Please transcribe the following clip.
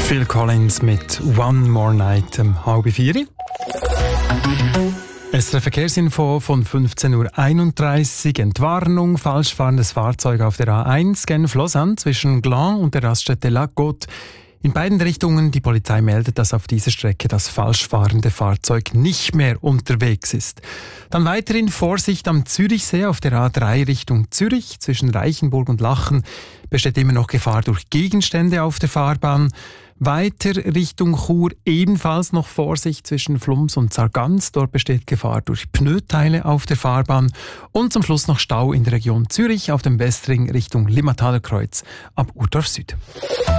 Phil Collins mit One More Night um 3:30. SRF Verkehrsinfo von 15.31 Uhr. Entwarnung, falsch fahrendes Fahrzeug auf der A1 Genf-Lausanne zwischen Gland und der Raststätte La Côte. In beiden Richtungen, die Polizei meldet, dass auf dieser Strecke das falsch fahrende Fahrzeug nicht mehr unterwegs ist. Dann weiterhin Vorsicht am Zürichsee auf der A3 Richtung Zürich. Zwischen Reichenburg und Lachen besteht immer noch Gefahr durch Gegenstände auf der Fahrbahn. Weiter Richtung Chur ebenfalls noch Vorsicht zwischen Flums und Sargans. Dort besteht Gefahr durch Pneuteile auf der Fahrbahn. Und zum Schluss noch Stau in der Region Zürich auf dem Westring Richtung Limmataler Kreuz ab Urdorf Süd.